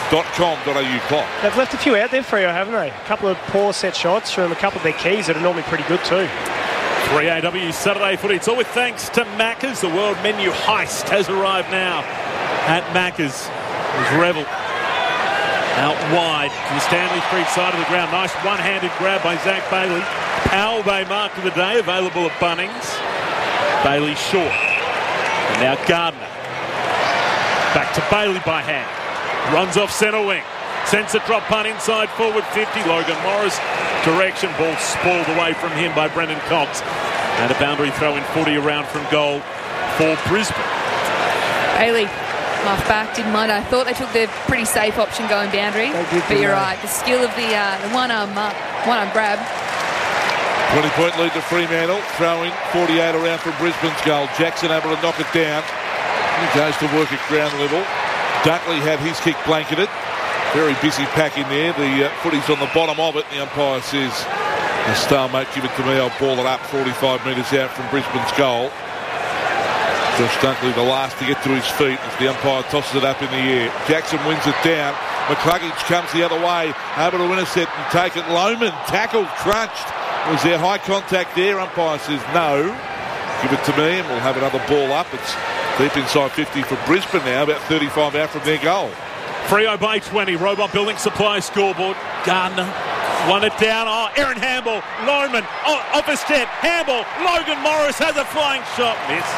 .com.au clock. They've left a few out there for you, haven't they? A couple of poor set shots from a couple of their keys that are normally pretty good too. 3AW Saturday footy. It's all with thanks to Macca's. The world menu heist has arrived now at Macca's. There's Revel out wide to the Stanley Street side of the ground. Nice one-handed grab by Zach Bailey. Powell Bay mark of the day available at Bunnings. Bailey short. And now Gardner. Back to Bailey by hand. Runs off centre wing. Sends a drop punt inside forward 50. Logan Morris direction. Ball spoiled away from him by Brendan Cox. And a boundary throw in 40 around from goal for Brisbane. Bailey, half back, didn't mind. I thought they took the pretty safe option going boundary. But you're right. The skill of the one-arm grab. 20-point lead to Fremantle. Throwing 48 around from Brisbane's goal. Jackson able to knock it down. He goes to work at ground level. Dunkley had his kick blanketed. Very busy pack in there. The footy's on the bottom of it. The umpire says, the stalemate, give it to me. I'll ball it up 45 metres out from Brisbane's goal. Josh Dunkley the last to get to his feet as the umpire tosses it up in the air. Jackson wins it down. McCluggage comes the other way. Able to intercept and take it. Lohman tackled, crunched. Was there high contact there? Umpire says no. Give it to me and we'll have another ball up. It's deep inside 50 for Brisbane now. About 35 out from their goal. Freo Bay 20, Robot Building Supply scoreboard. Gardner won it down. Oh, Aaron Hamble, Lohman, off a step. Hamble, Logan Morris has a flying shot. Missed.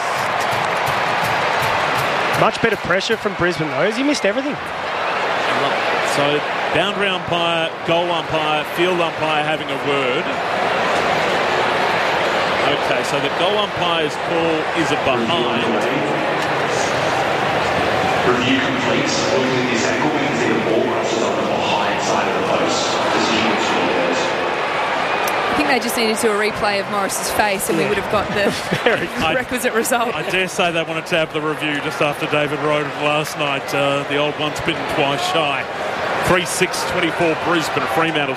Much better pressure from Brisbane though. He missed everything. So, boundary umpire, goal umpire, field umpire having a word. Okay, so the goal umpire's call is a behind. Review complete. Looking at this angle, we can see the ball rushes on the behind side of the post. Decision was reversed. I think they just needed to do a replay of Morris's face and we would have got the requisite result. I dare say they wanted to have the review just after David wrote it last night. The old one's bitten twice shy. 3-6-24 Brisbane. Fremantle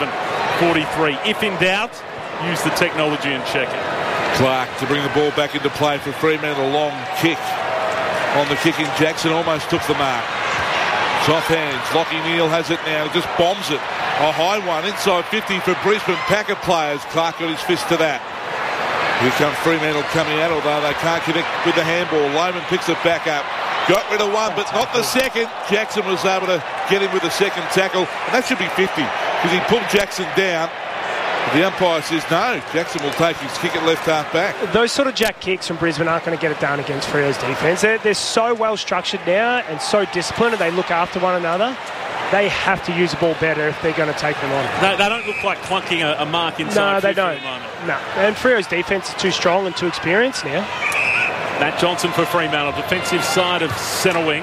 6-7-43. If in doubt, use the technology and check it. Clark to bring the ball back into play for Fremantle. Long kick on the kicking. Jackson almost took the mark. Soft hands. Lockie Neal has it now. Just bombs it. A high one inside 50 for Brisbane. Pack of players. Clark got his fist to that. Here comes Fremantle coming out, although they can't connect with the handball. Lohman picks it back up. Got rid of one, but not the second. Jackson was able to get him with the second tackle. And that should be 50 because he pulled Jackson down. The umpire says no. Jackson will take his kick at left half back. Those sort of jack kicks from Brisbane aren't going to get it done against Freo's defence. They're so well structured now and so disciplined, and they look after one another. They have to use the ball better if they're going to take them on. They don't look like clunking a mark inside. No, they don't. No, and Freo's defence is too strong and too experienced now. Matt Johnson for Fremantle, defensive side of centre wing.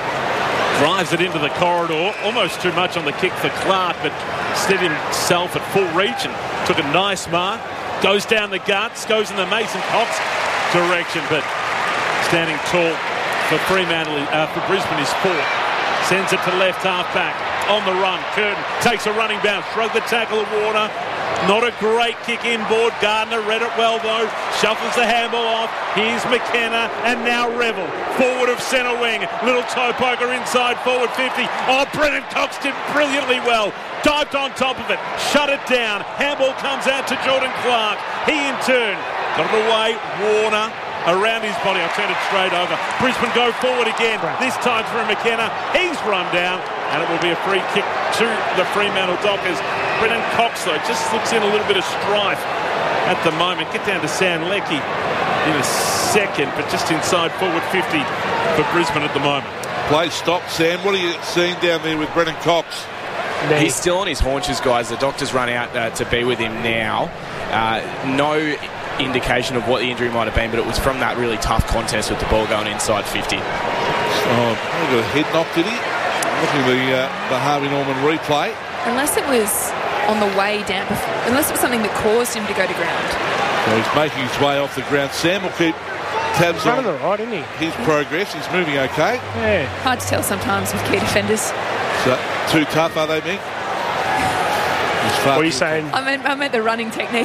Drives it into the corridor, almost too much on the kick for Clark, but steadied himself at full reach and took a nice mark. Goes down the guts, goes in the Mason Cox direction, but standing tall for Fremantle, for Brisbane is four. Sends it to left half back, on the run. Curtin takes a running bounce, shrug the tackle of Warner. Not a great kick inboard. Gardner read it well though. Shuffles the handball off. Here's McKenna and now Revel. Forward of centre wing. Little toe poker inside forward 50. Oh, Brennan Cox did brilliantly well. Dived on top of it. Shut it down. Handball comes out to Jordan Clark. He in turn got it away. Warner around his body. I'll turn it straight over. Brisbane go forward again. This time through McKenna. He's run down. And it will be a free kick to the Fremantle Dockers. Brennan Cox, though, just looks in a little bit of strife at the moment. Get down to Sam Leckie in a second, but just inside forward 50 for Brisbane at the moment. Play stopped, Sam. What are you seeing down there with Brennan Cox? He's still on his haunches, guys. The doctors run out to be with him now. No indication of what the injury might have been, but it was from that really tough contest with the ball going inside 50. Oh, he got a head knock, did he? Looking at the Harvey Norman replay. Unless it was on the way down, unless it was something that caused him to go to ground. So he's making his way off the ground. Sam will keep tabs on the right, isn't he? His progress. He's moving okay. Yeah. Hard to tell sometimes with key defenders. So, too tough, are they, Mick? What are you saying? I meant the running technique.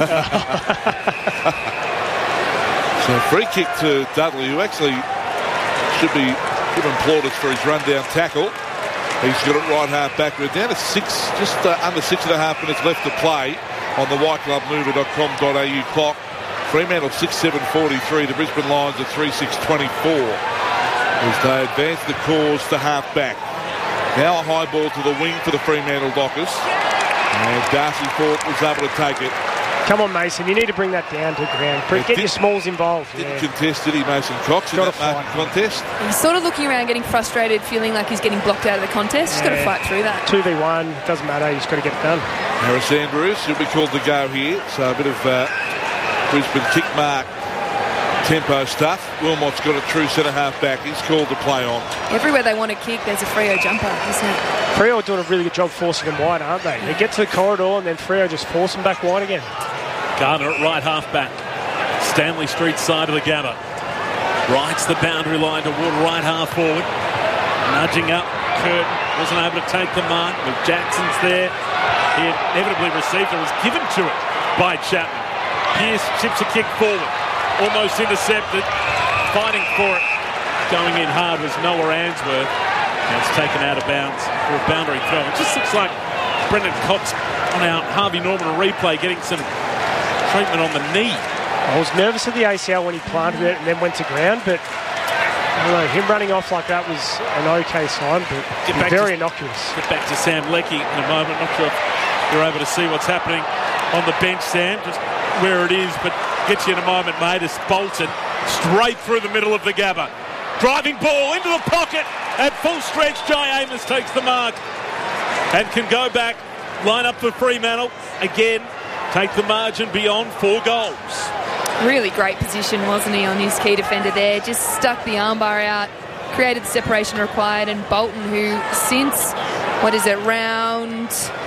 So free kick to Dudley, who actually should be given plaudits for his run-down tackle. He's got it right half back. We're down to just under 6.5 minutes left to play on the whiteglovemover.com.au clock. Fremantle 6:7:43. The Brisbane Lions at 3:6:24 as they advance the cause to half back. Now a high ball to the wing for the Fremantle Dockers. And Darcy Thorpe was able to take it. Come on, Mason. You need to bring that down to the ground. Get your smalls involved. Didn't contest, did he, Mason Cox, in that marking contest? He's sort of looking around, getting frustrated, feeling like he's getting blocked out of the contest. He's got to fight through that. 2v1, doesn't matter. He's got to get it done. Harris Andrews, he'll be called to go here. So a bit of Brisbane kick mark tempo stuff. Wilmot's got a true centre-half back. He's called to play on. Everywhere they want to kick, there's a Freo jumper, isn't it? Freo are doing a really good job forcing them wide, aren't they? They get to the corridor and then Freo just force them back wide again. Gardner at right half back. Stanley Street side of the Gabba. Rights the boundary line toward right half forward. Nudging up. Curtin wasn't able to take the mark. But Jackson's there. He inevitably received it. Was given to it by Chapman. Pearce chips a kick forward. Almost intercepted. Fighting for it. Going in hard was Noah Answorth. And it's taken out of bounds for a boundary throw. It just looks like Brendan Cox on our Harvey Norman replay getting some treatment on the knee. I was nervous of the ACL when he planted it and then went to ground, but I don't know, him running off like that was an okay sign, but very innocuous. Get back to Sam Leckie in a moment. Not sure if you're able to see what's happening on the bench, Sam, just where it is, but get you in a moment, mate. It's Bolton straight through the middle of the Gabba. Driving ball into the pocket at full stretch. Jai Amos takes the mark and can go back, line up for Fremantle again, take the margin beyond 4 goals. Really great position, wasn't he, on his key defender there? Just stuck the armbar out, created the separation required, and Bolton, who since, round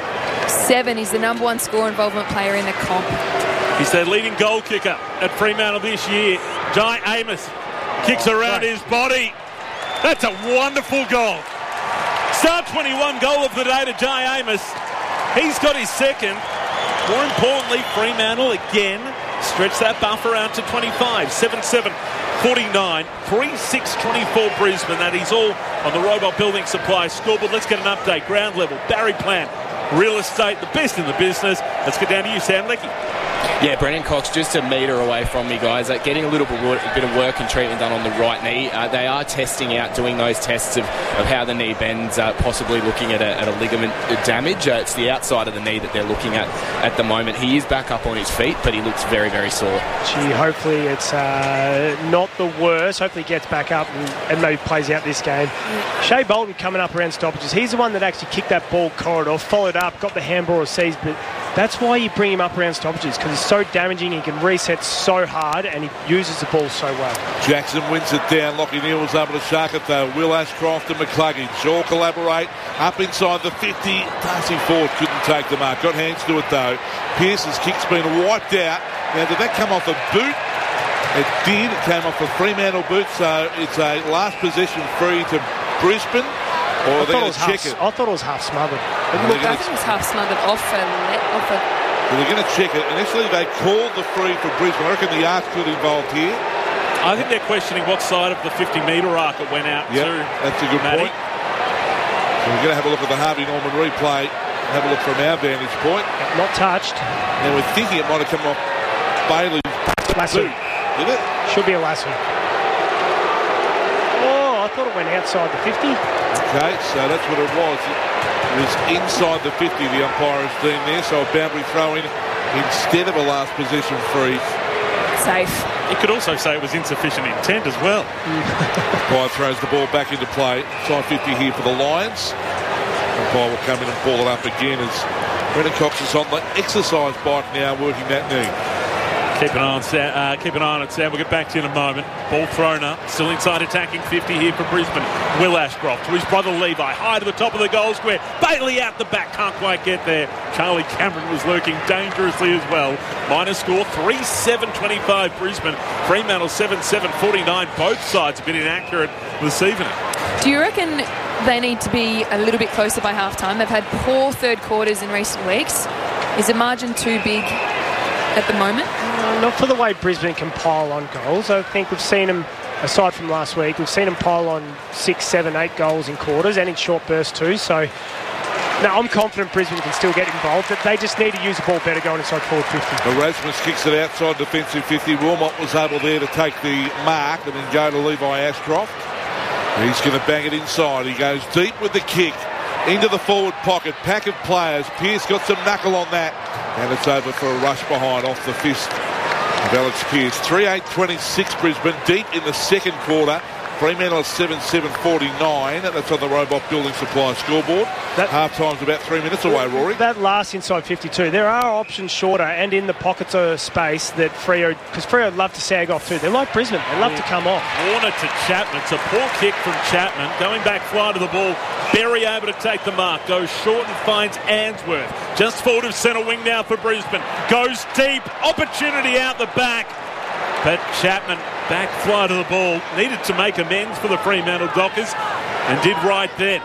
7, is the number 1 score involvement player in the comp. He's their leading goal kicker at Fremantle this year. Jai Amos kicks around his body. That's a wonderful goal. Start 21 goal of the day to Jai Amos. He's got his second. More importantly, Fremantle again stretch that buffer out to 25. 7-7, 49, 3-6, 24 Brisbane. That is all on the Robot Building Supply scoreboard. Let's get an update. Ground level, Barry Plant, real estate, the best in the business. Let's get down to you, Sam Leckie. Yeah, Brendan Cox just a metre away from me, guys. Getting a little bit of work and treatment done on the right knee. They are testing out, doing those tests of how the knee bends, possibly looking at a ligament damage. It's the outside of the knee that they're looking at the moment. He is back up on his feet, but he looks very, very sore. Gee, hopefully it's not the worst. Hopefully he gets back up and maybe plays out this game. Shea Bolton coming up around stoppages. He's the one that actually kicked that ball corridor, followed up, got the handball received, but that's why you bring him up around stoppages, because he's so damaging. He can reset so hard and he uses the ball so well. Jackson wins it down. Lockie Neal was able to shark it though. Will Ashcroft and McCluggage all collaborate up inside the 50. Darcy Ford couldn't take the mark. Got hands to it though. Pearce's kick's been wiped out. Now did that come off a boot? It did. It came off a Fremantle boot, so it's a last possession free to Brisbane. Or are they going to check it? I thought it was half smothered. I think it was half smothered off a... Well, they're going to check it. Initially, they called the free for Brisbane. I reckon the arc could involved here. I think they're questioning what side of the 50-metre arc it went out to. That's a good point. So we're going to have a look at the Harvey Norman replay. Have a look from our vantage point. Not touched. Now we're thinking it might have come off Bailey's lasso. Did it? Should be a lasso. Oh, I thought it went outside the 50. Okay, so that's what it was. It was inside the 50, the umpire has deemed there, so a boundary throw in instead of a last possession free. Safe. You could also say it was insufficient intent as well. Umpire throws the ball back into play. Side 50 here for the Lions. Umpire will come in and ball it up again as Brendan Cox is on the exercise bike now, working that knee. Keep an eye on it, Sam. We'll get back to you in a moment. Ball thrown up. Still inside attacking 50 here for Brisbane. Will Ashcroft to his brother Levi. High to the top of the goal square. Bailey out the back. Can't quite get there. Charlie Cameron was lurking dangerously as well. Minor score 3-7-25 Brisbane. Fremantle 7-7-49. Both sides a bit inaccurate this evening. Do you reckon they need to be a little bit closer by half-time? They've had poor third quarters in recent weeks. Is the margin too big at the moment? Not for the way Brisbane can pile on goals. I think we've seen them aside from last week. We've seen them pile on 6, 7, 8 goals in quarters and in short bursts too. So, no, I'm confident Brisbane can still get involved. But they just need to use the ball better going inside forward 50. Erasmus kicks it outside defensive 50. Wilmot was able there to take the mark and then go to Levi Ashcroft. He's going to bang it inside. He goes deep with the kick into the forward pocket. Pack of players. Pearce got some knuckle on that. And it's over for a rush behind off the fist of Alex Pearce. 3-8-26 Brisbane, deep in the second quarter. Fremantle 7-7-49. That's on the Robot Building Supply scoreboard. Half-time's about 3 minutes away, Rory. That last inside 52, there are options shorter and in the pockets of space that Freo, because Freo love to sag off too. They're like Brisbane. They love to come off. Warner to Chapman. It's a poor kick from Chapman. Going back fly to the ball. Berry able to take the mark. Goes short and finds Answorth. Just forward of centre wing now for Brisbane. Goes deep. Opportunity out the back. But Chapman, back fly to the ball, needed to make amends for the Fremantle Dockers and did right then.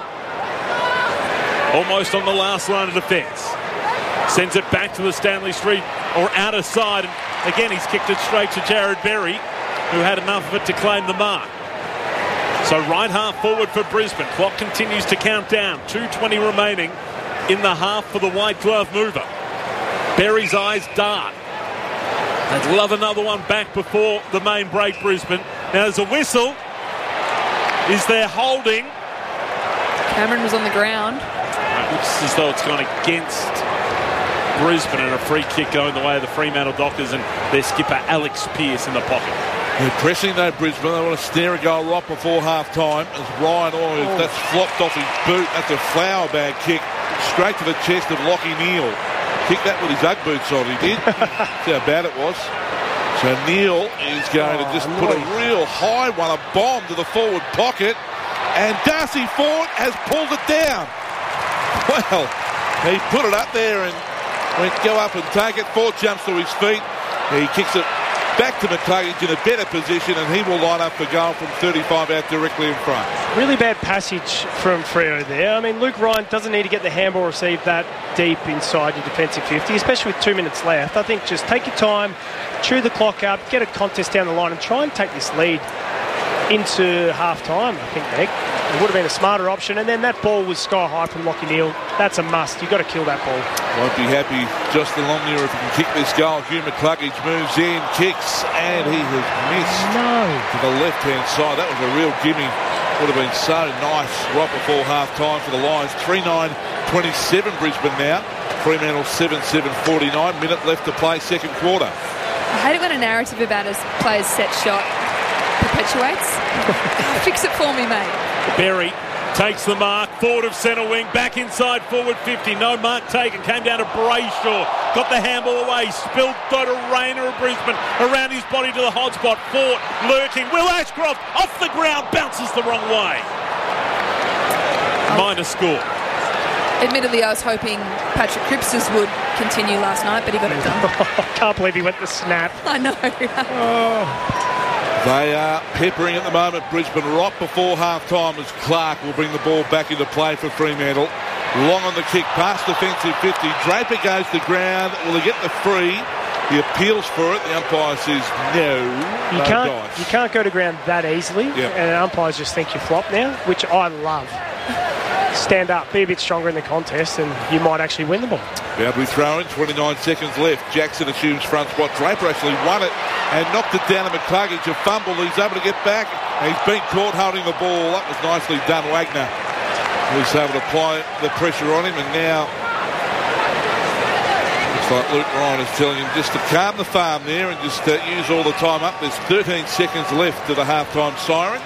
Almost on the last line of defence. Sends it back to the Stanley Street or outer side. And again, he's kicked it straight to Jared Berry, who had enough of it to claim the mark. So right half forward for Brisbane. Clock continues to count down. 2:20 remaining in the half for the white glove mover. Berry's eyes dart. They'd love another one back before the main break, Brisbane. Now there's a whistle. Is there holding? Cameron was on the ground. It looks as though it's gone against Brisbane, and a free kick going the way of the Fremantle Dockers and their skipper Alex Pearce in the pocket. They're pressing though, Brisbane. They want to snare a goal right before half-time as Ryan that's flopped off his boot. That's a flower bag kick straight to the chest of Lachie Neale. Kicked that with his Ugg boots on, he did. See how bad it was. So Neale is going to just put a real high one, a bomb to the forward pocket. And Darcy Ford has pulled it down. Well, he put it up there and went go up and take it. Ford jumps to his feet. He kicks it back to McCluggage in a better position, and he will line up for goal from 35 out directly in front. Really bad passage from Freo there. I mean, Luke Ryan doesn't need to get the handball received that deep inside your defensive 50, especially with 2 minutes left. I think just take your time, chew the clock up, get a contest down the line and try and take this lead into half-time, I think, Meg. It would have been a smarter option. And then that ball was sky high from Lachie Neale. That's a must. You've got to kill that ball. Won't be happy Justin Longmuir if he can kick this goal. Hugh McCluggage moves in, kicks, and he has missed to the left-hand side. That was a real gimme. Would have been so nice right before half-time for the Lions. 3-9-27 Brisbane now. Fremantle 7-7-49. Minute left to play second quarter. I hate it when a narrative about a player's set shot perpetuates. Fix it for me, mate. Berry takes the mark, forward of centre wing, back inside forward 50. No mark taken, came down to Brayshaw, got the handball away, spilled by to Rayner of Brisbane, around his body to the hot spot. Fort lurking, Will Ashcroft off the ground, bounces the wrong way. Minor score. Admittedly, I was hoping Patrick Cripps would continue last night, but he got it done. I can't believe he went to snap. I know. They are peppering at the moment Brisbane right before half-time as Clark will bring the ball back into play for Fremantle. Long on the kick, past defensive 50. Draper goes to ground. Will he get the free? He appeals for it. The umpire says no. You can't go to ground that easily. Yep. And umpires just think you flop now, which I love. Stand up, be a bit stronger in the contest, and you might actually win the ball. Boundary throw in, 29 seconds left. Jackson assumes front spot. Draper actually won it and knocked it down to McCluggage. A fumble. He's able to get back. And he's been caught holding the ball. That was nicely done. Wagner was able to apply the pressure on him, and now looks like Luke Ryan is telling him just to calm the farm there and just use all the time up. There's 13 seconds left to the halftime siren.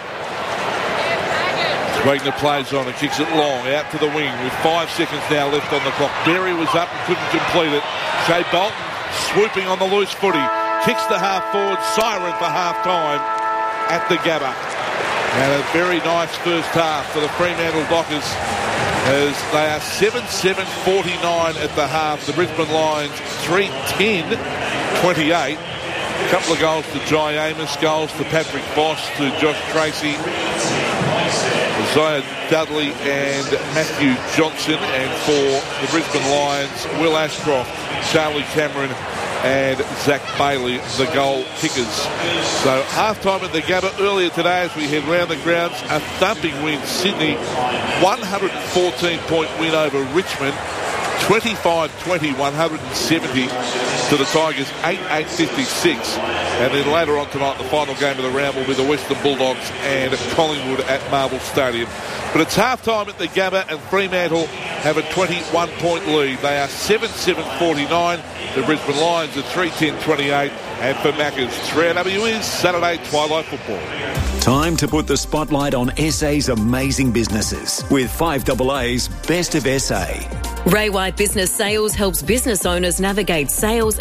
Wagner plays on and kicks it long out to the wing with 5 seconds now left on the clock. Berry was up and couldn't complete it. Shea Bolton swooping on the loose footy. Kicks the half forward. Siren for half time at the Gabba. And a very nice first half for the Fremantle Dockers as they are 7-7-49 at the half. The Brisbane Lions 3-10-28. A couple of goals to Jai Amos, goals to Patrick Voss, to Josh Tracy, Isaiah Dudley and Matthew Johnson, and for the Brisbane Lions, Will Ashcroft, Charlie Cameron and Zach Bailey, the goal kickers. So half-time at the Gabba earlier today as we head round the grounds. A thumping win, Sydney. 114-point win over Richmond. 25-20, 170 to the Tigers, 8-56. And then later on tonight, the final game of the round will be the Western Bulldogs and Collingwood at Marvel Stadium. But it's half-time at the Gabba, and Fremantle have a 21-point lead. They are 7-7-49. The Brisbane Lions are 3-10-28. And for Macca's, 3AW is Saturday Twilight Football. Time to put the spotlight on SA's amazing businesses with 5AA's Best of SA. Ray White Business Sales helps business owners navigate sales